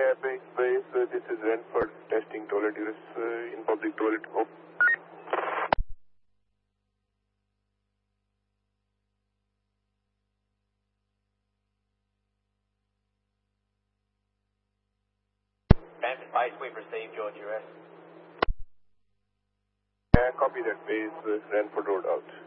Apex Base, this is Renford testing toilet use in public toilet. Oh. Transit base, we've received your address. Copy that base, Renford Road out.